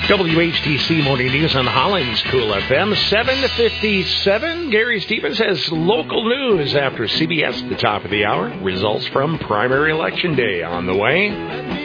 WHTC Morning News on Holland's Cool FM, 7:57. Gary Stevens has local news after CBS at the top of the hour. Results from primary election day on the way.